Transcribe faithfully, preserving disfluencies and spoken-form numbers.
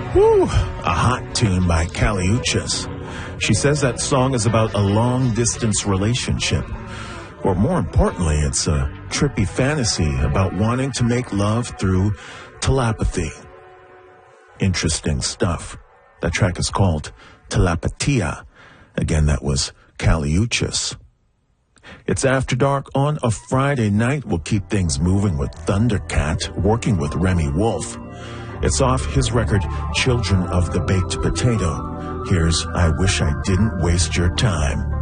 Whew, a hot tune by Kali Uchis. She says that song is about a long-distance relationship. Or more importantly, it's a trippy fantasy about wanting to make love through telepathy. Interesting stuff. That track is called Telepatia. Again, that was Kali Uchis. It's After Dark on a Friday night. We'll keep things moving with Thundercat, working with Remy Wolf. It's off his record, Children of the Baked Potato. Here's I Wish I Didn't Waste Your Time.